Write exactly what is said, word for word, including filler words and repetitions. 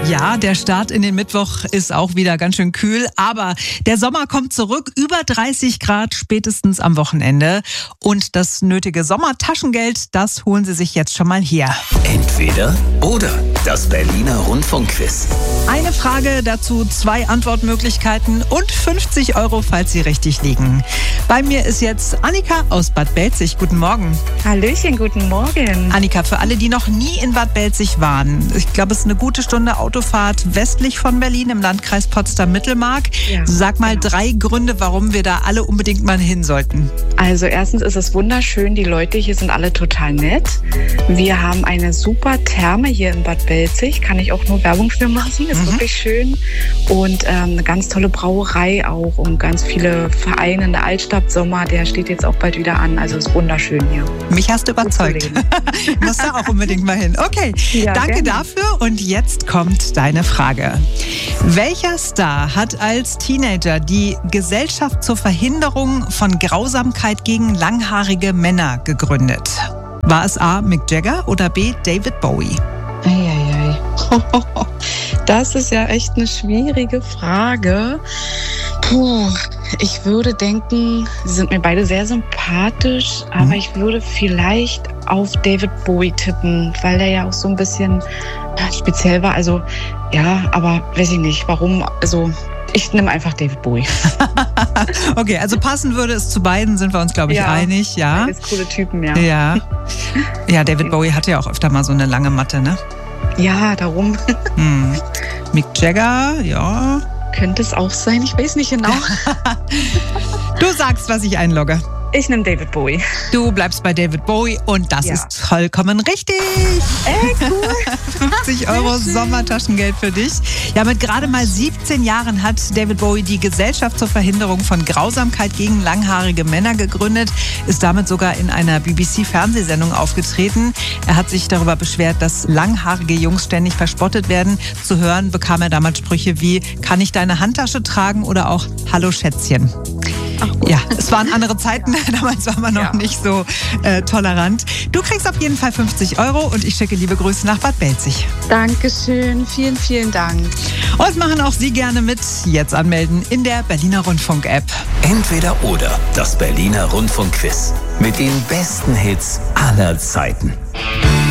Ja, der Start in den Mittwoch ist auch wieder ganz schön kühl, aber der Sommer kommt zurück, über dreißig Grad spätestens am Wochenende. Und das nötige Sommertaschengeld, das holen Sie sich jetzt schon mal her. Entweder oder, das Berliner Rundfunkquiz. Eine Frage, dazu zwei Antwortmöglichkeiten und fünfzig Euro, falls Sie richtig liegen. Bei mir ist jetzt Annika aus Bad Belzig. Guten Morgen. Hallöchen, guten Morgen. Annika, für alle, die noch nie in Bad Belzig waren, ich glaube, es ist eine gute Stunde Autofahrt westlich von Berlin im Landkreis Potsdam-Mittelmark. Ja, Sag mal genau. drei Gründe, warum wir da alle unbedingt mal hin sollten. Also erstens ist es wunderschön, die Leute hier sind alle total nett. Wir haben eine super Therme hier in Bad Belzig, kann ich auch nur Werbung für machen, ist Mhm. wirklich schön. Und ähm, eine ganz tolle Brauerei auch und ganz viele Vereine. Der Altstadtsommer, der steht jetzt auch bald wieder an, also ist wunderschön hier. Mich hast du überzeugt. Gut zu leben. Muss da auch unbedingt mal hin. Okay, Ja, danke gerne. dafür. Und jetzt kommt deine Frage. Welcher Star hat als Teenager die Gesellschaft zur Verhinderung von Grausamkeit gegen langhaarige Männer gegründet? War es A. Mick Jagger oder B. David Bowie? Eieiei. Das ist ja echt eine schwierige Frage. Puh, ich würde denken, sie sind mir beide sehr sympathisch, aber Mhm. ich würde vielleicht auf David Bowie tippen, weil der ja auch so ein bisschen ja, speziell war. Also ja, aber weiß ich nicht, warum. Also ich nehme einfach David Bowie. Okay, also passen würde es zu beiden, sind wir uns, glaube ich, Ja. einig. Ja. Beides coole Typen, ja. Ja. Ja, David Bowie hatte ja auch öfter mal so eine lange Matte, ne? Ja, darum Hm. Mick Jagger, ja. könnte es auch sein. Ich weiß nicht genau. Du sagst, was ich einlogge. Ich nehme David Bowie. Du bleibst bei David Bowie und das Ja. ist vollkommen richtig. Ey, cool. fünfzig Euro Sommertaschengeld für dich. Ja, mit gerade mal siebzehn Jahren hat David Bowie die Gesellschaft zur Verhinderung von Grausamkeit gegen langhaarige Männer gegründet, ist damit sogar in einer B B C-Fernsehsendung aufgetreten. Er hat sich darüber beschwert, dass langhaarige Jungs ständig verspottet werden. Zu hören bekam er damals Sprüche wie, kann ich deine Handtasche tragen oder auch Hallo Schätzchen. Ja, es waren andere Zeiten. Damals war man noch Ja. nicht so äh, tolerant. Du kriegst auf jeden Fall fünfzig Euro und ich schicke liebe Grüße nach Bad Belzig. Dankeschön. Vielen, vielen Dank. Und machen auch Sie gerne mit. Jetzt anmelden in der Berliner Rundfunk-App. Entweder oder, das Berliner Rundfunkquiz. Mit den besten Hits aller Zeiten.